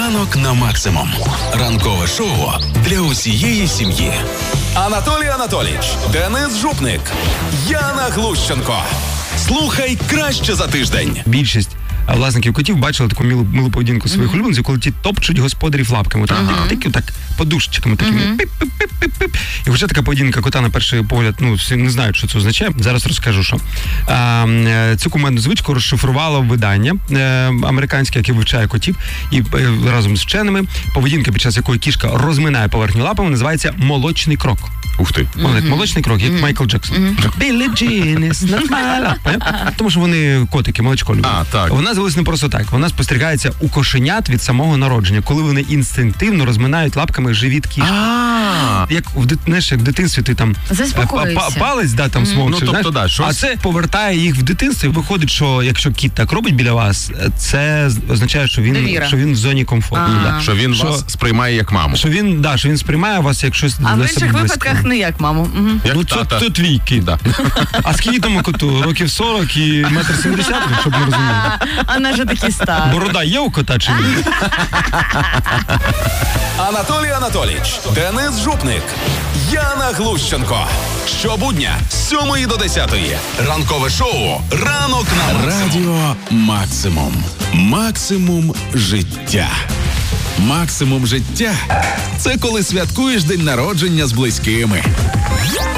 Ранок на максимум. Ранкове шоу для усієї сім'ї. Анатолій Анатолійович, Денис Жупник, Яна Глущенко. Слухай краще за тиждень. Більшість власників котів бачили таку милу поведінку своїх улюбленців, коли ті топчуть господарів лапками. Так подушечками такими. Пип-пип-пип-пип-пип. І хоча така поведінка кота на перший погляд, всі не знають, що це означає. Зараз розкажу, що. Цю кумедну звичку розшифрувало видання американське, яке вивчає котів, і разом з вченими поведінка, під час якої кішка розминає поверхню лапами, називається молочний крок. Ух ти. Молочний крок, як Майкл Джексон. Біллі Джін is not my love. Тому що вони котики, молочко люблять. Так. Вона з'явилася не просто так. Вона спостерігається у кошенят від самого народження, коли вони інстинктивно розминають лапками живіт кішки. Як в дитинстві ти там палець смокчеш, а це повертає їх в дитинство. І виходить, що якщо кіт так робить біля вас, це означає, що він в зоні комфорту. Що він вас сприймає як маму. Що він сприймає вас як щось для себе близьке. А в інших випадках не як маму. Це твій кіт. А скільки тому коту? Років 40 і 1,70 м, щоб не розуміли. А вона вже такі старі. Борода є у кота чи ні? Анатолій Анатолійович, Денис Жупник, Яна Глущенко. Щобудня з 7 до 10. Ранкове шоу «Ранок на максимум». Радіо Максимум. Максимум життя. Максимум життя – це коли святкуєш день народження з близькими.